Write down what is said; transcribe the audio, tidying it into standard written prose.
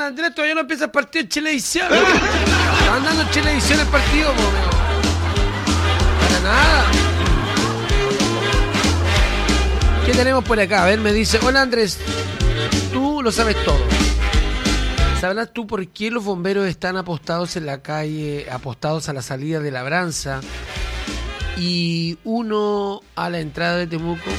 Andrés, todavía no empieza el partido en Chilevisión. Están dando en Chilevisión el partido, para nada. ¿Qué tenemos por acá? A ver, me dice, hola Andrés, tú lo sabes todo. ¿Sabrás tú por qué los bomberos están apostados en la calle, apostados a la salida de Labranza y uno a la entrada de Temuco?